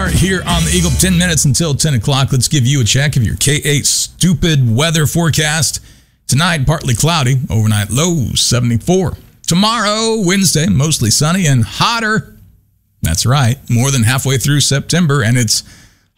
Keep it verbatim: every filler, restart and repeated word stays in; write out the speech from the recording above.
are here on the Eagle. ten minutes until ten o'clock. Let's give you a check of your K eight stupid weather forecast. Tonight, partly cloudy. Overnight low, seventy-four. Tomorrow, Wednesday, mostly sunny and hotter. That's right. More than halfway through September, and it's